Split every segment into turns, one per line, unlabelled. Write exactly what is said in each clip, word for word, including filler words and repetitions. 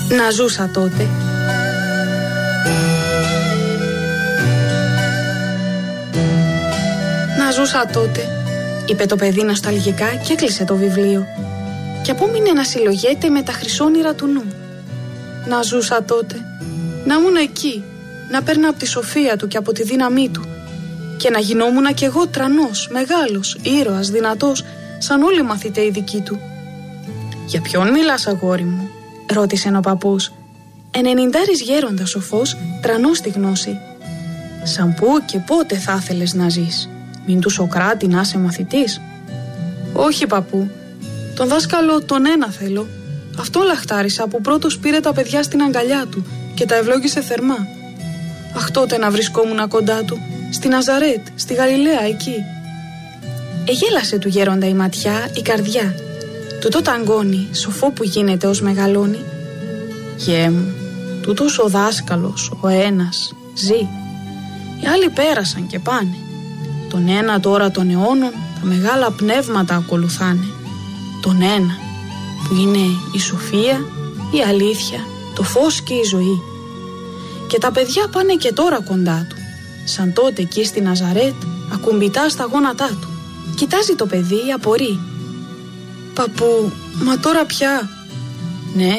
Να ζούσα τότε. Να ζούσα τότε, είπε το παιδί νοσταλγικά και έκλεισε το βιβλίο. Και απόμεινε να συλλογέται με τα χρυσόνυρα του νου. Να ζούσα τότε, να ήμουν εκεί, να παίρνα από τη σοφία του και από τη δύναμή του. Και να γινόμουν κι εγώ τρανός, μεγάλος, ήρωας, δυνατός, σαν όλοι οι μαθηταίοι δικοί του. Για ποιον μιλάς, αγόρι μου? Ρώτησε ο παππούς. Ενενηντάρης γέροντας σοφός, τρανός στη γνώση. Σαν πού και πότε θα ήθελες να ζεις? Μην του Σοκράτη να είσαι μαθητής? Όχι, παππού. Τον δάσκαλο τον ένα θέλω. Αυτόν λαχτάρισα που πρώτος πήρε τα παιδιά στην αγκαλιά του και τα ευλόγησε θερμά. Αχ, τότε να βρισκόμουν κοντά του, στη Ναζαρέτ, στη Γαλιλαία, εκεί. Εγέλασε του γέροντα η ματιά, η καρδιά. Του το ταγκώνει, σοφό που γίνεται ως μεγαλώνει. Γε μου, τούτος ο δάσκαλος, ο ένας, ζει. Οι άλλοι πέρασαν και πάνε. Τον ένα τώρα των αιώνων τα μεγάλα πνεύματα ακολουθάνε. Τον ένα που είναι η σοφία, η αλήθεια, το φως και η ζωή. Και τα παιδιά πάνε και τώρα κοντά του. Σαν τότε εκεί στη Ναζαρέτ, ακουμπητά στα γόνατά του. Κοιτάζει το παιδί, απορεί. Παππού, μα τώρα πια? Ναι.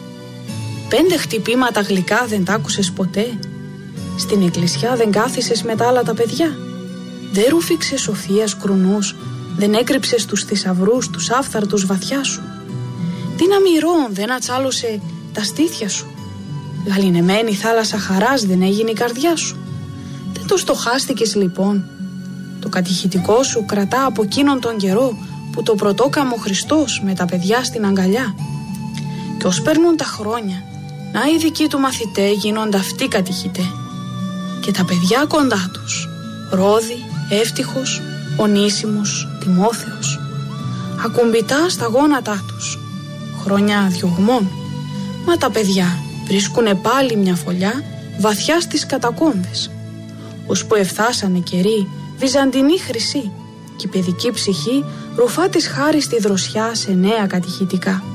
Πέντε χτυπήματα γλυκά δεν τ' άκουσες ποτέ? Στην εκκλησιά δεν κάθισες με τα άλλα τα παιδιά? Δεν ρούφηξες σοφίας κρουνούς? Δεν έκρυψες τους θησαυρούς, τους άφθαρτους βαθιά σου? Δύναμη ηρώων δεν ατσάλωσε τα στήθια σου? Γαλινεμένη θάλασσα χαράς δεν έγινε η καρδιά σου? Δεν το στοχάστηκες λοιπόν? Το κατηχητικό σου κρατά από εκείνον τον καιρό που το πρωτόκαμο Χριστός με τα παιδιά στην αγκαλιά. Και ως περνούν τα χρόνια, να οι δικοί του μαθητέ γίνονται αυτοί κατηχητέ. Και τα παιδιά κοντά τους, Ρόδη, Εύτυχος, Ονήσιμος, Τιμόθεος, ακουμπητά στα γόνατά τους. Χρόνια διωγμών, μα τα παιδιά βρίσκουνε πάλι μια φωλιά βαθιά στις κατακόμβες. Ώσπου εφθάσανε καιροί βυζαντινή χρυσή και η παιδική ψυχή ρουφά της χάρη στη δροσιά σε νέα κατηχητικά.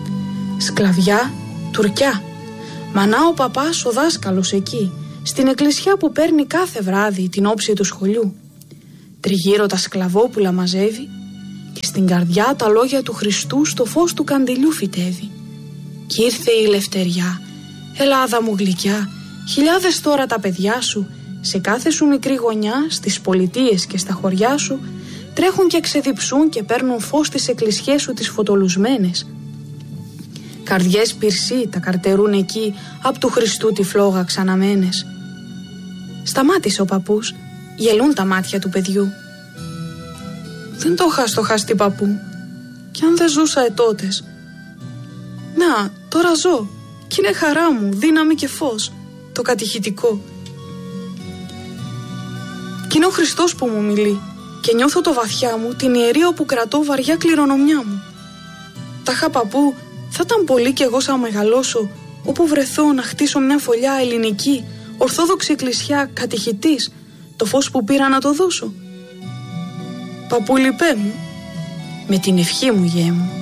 Σκλαβιά, τουρκιά, μανά ο παπάς ο δάσκαλος εκεί, στην εκκλησιά που παίρνει κάθε βράδυ την όψη του σχολιού. Τριγύρω τα σκλαβόπουλα μαζεύει και στην καρδιά τα λόγια του Χριστού στο φως του καντιλιού φυτεύει. Κι ήρθε η ελευθεριά, Ελλάδα μου γλυκιά, χιλιάδες τώρα τα παιδιά σου, σε κάθε σου μικρή γωνιά, στις πολιτείες και στα χωριά σου, τρέχουν και ξεδιψούν και παίρνουν φως στις εκκλησιές σου τις φωτολουσμένες. Καρδιές πυρσί τα καρτερούν εκεί, απ' του Χριστού τη φλόγα ξαναμένες. Σταμάτησε ο παππούς, γελούν τα μάτια του παιδιού. Δεν το είχα στοχαστεί, παππού, κι αν δεν ζούσα ετότες. Να, τώρα ζω, κι είναι χαρά μου, δύναμη και φως, το κατηχητικό. Κι είναι ο Χριστός που μου μιλεί και νιώθω το βαθιά μου την ιερή όπου κρατώ βαριά κληρονομιά μου. Τάχα, παππού, θα ήταν πολύ κι εγώ σαν μεγαλώσω, όπου βρεθώ να χτίσω μια φωλιά ελληνική, ορθόδοξη εκκλησιά, κατηχητής, το φως που πήρα να το δώσω. Παππούλη, πέ μου. Με την ευχή μου, γέ μου.